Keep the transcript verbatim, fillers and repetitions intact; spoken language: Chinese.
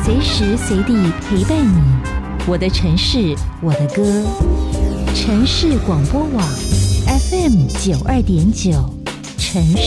随时随地陪伴你。我的城市，我的歌。城市广播网 F M 九二点九，城市。